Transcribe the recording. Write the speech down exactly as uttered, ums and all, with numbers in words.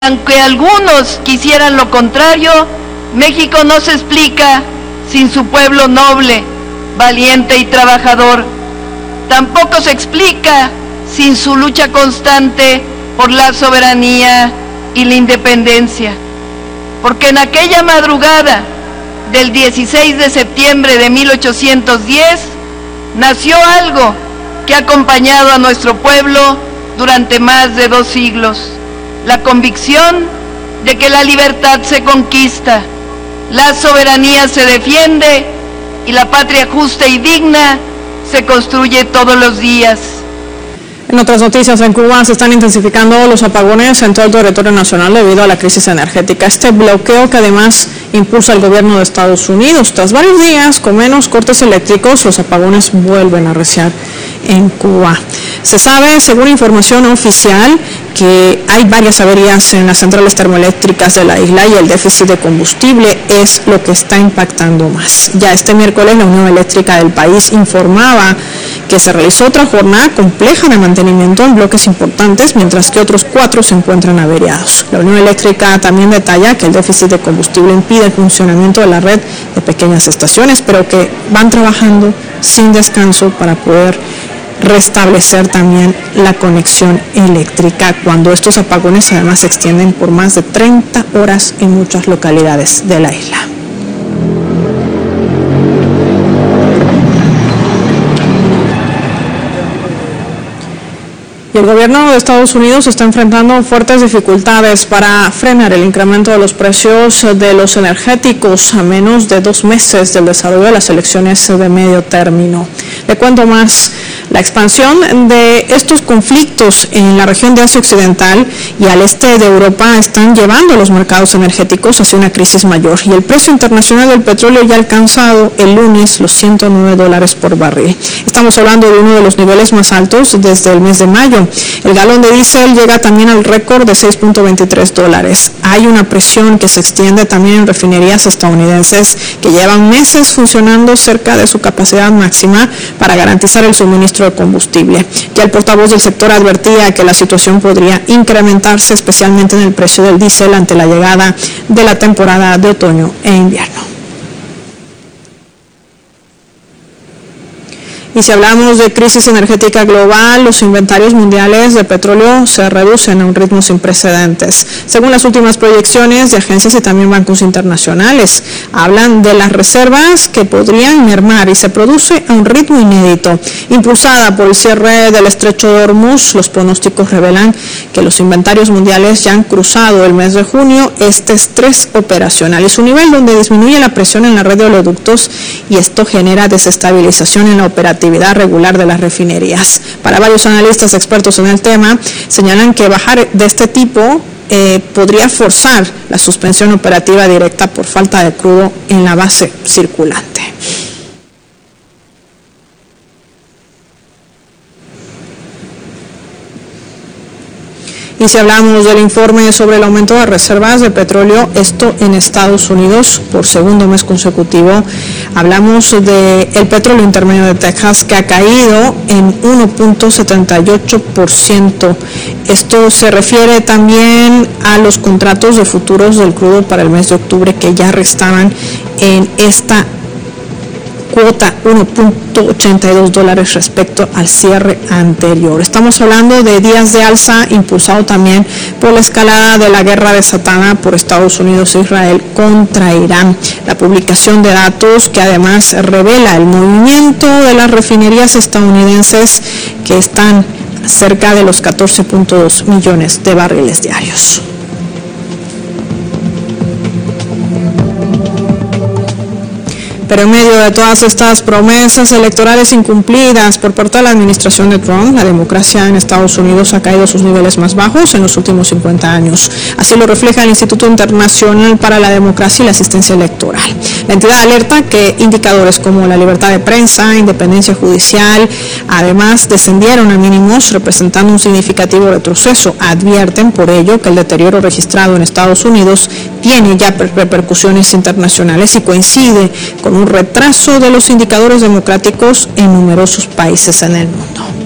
Aunque algunos quisieran lo contrario, México no se explica sin su pueblo noble, valiente y trabajador. Tampoco se explica sin su lucha constante por la soberanía y la independencia. Porque en aquella madrugada del dieciséis de septiembre de mil ochocientos diez nació algo que ha acompañado a nuestro pueblo durante más de dos siglos. La convicción de que la libertad se conquista, la soberanía se defiende y la patria justa y digna se construye todos los días. En otras noticias, en Cuba se están intensificando los apagones en todo el territorio nacional debido a la crisis energética. Este bloqueo que además impulsa el gobierno de Estados Unidos. Tras varios días con menos cortes eléctricos, los apagones vuelven a arreciar en Cuba. Se sabe, según información oficial, que hay varias averías en las centrales termoeléctricas de la isla y el déficit de combustible es lo que está impactando más. Ya este miércoles la Unión Eléctrica del país informaba que se realizó otra jornada compleja de mantenimiento en bloques importantes, mientras que otros cuatro se encuentran averiados. La Unión Eléctrica también detalla que el déficit de combustible impide el funcionamiento de la red de pequeñas estaciones, pero que van trabajando sin descanso para poder restablecer también la conexión eléctrica cuando estos apagones además se extienden por más de treinta horas en muchas localidades de la isla. Y el gobierno de Estados Unidos está enfrentando fuertes dificultades para frenar el incremento de los precios de los energéticos a menos de dos meses del desarrollo de las elecciones de medio término. Le cuento más. La expansión de estos conflictos en la región de Asia Occidental y al este de Europa están llevando a los mercados energéticos hacia una crisis mayor y el precio internacional del petróleo ya ha alcanzado el lunes los ciento nueve dólares por barril. Estamos hablando de uno de los niveles más altos desde el mes de mayo. El galón de diésel llega también al récord de seis punto veintitrés dólares. Hay una presión que se extiende también en refinerías estadounidenses que llevan meses funcionando cerca de su capacidad máxima para garantizar el suministro de combustible. Ya el portavoz del sector advertía que la situación podría incrementarse, especialmente en el precio del diésel ante la llegada de la temporada de otoño e invierno. Y si hablamos de crisis energética global, los inventarios mundiales de petróleo se reducen a un ritmo sin precedentes. Según las últimas proyecciones de agencias y también bancos internacionales, hablan de las reservas que podrían mermar y se produce a un ritmo inédito. Impulsada por el cierre del estrecho de Hormuz, los pronósticos revelan que los inventarios mundiales ya han cruzado el mes de junio este estrés operacional y su nivel donde disminuye la presión en la red de oleoductos y esto genera desestabilización en la operatividad regular de las refinerías. Para varios analistas expertos en el tema, señalan que bajar de este tipo eh, podría forzar la suspensión operativa directa por falta de crudo en la base circulante. Y si hablamos del informe sobre el aumento de reservas de petróleo, esto en Estados Unidos por segundo mes consecutivo, hablamos del petróleo intermedio de Texas que ha caído en uno punto setenta y ocho por ciento. Esto se refiere también a los contratos de futuros del crudo para el mes de octubre que ya restaban en esta cuota uno punto ochenta y dos dólares respecto al cierre anterior. Estamos hablando de días de alza impulsado también por la escalada de la guerra desatada por Estados Unidos e Israel contra Irán. La publicación de datos que además revela el movimiento de las refinerías estadounidenses que están cerca de los catorce punto dos millones de barriles diarios. Pero en medio de todas estas promesas electorales incumplidas por parte de la administración de Trump, la democracia en Estados Unidos ha caído a sus niveles más bajos en los últimos cincuenta años. Así lo refleja el Instituto Internacional para la Democracia y la Asistencia Electoral. La entidad alerta que indicadores como la libertad de prensa, independencia judicial, además descendieron a mínimos, representando un significativo retroceso. Advierten por ello que el deterioro registrado en Estados Unidos tiene ya repercusiones internacionales y coincide con un retraso de los indicadores democráticos en numerosos países en el mundo.